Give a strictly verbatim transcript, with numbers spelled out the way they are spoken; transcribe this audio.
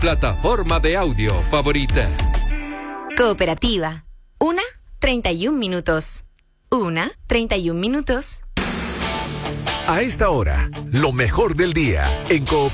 plataforma de audio favorita. Cooperativa. Una, treinta y un minutos. Una, treinta y un minutos. A esta hora, lo mejor del día en Cooperativa.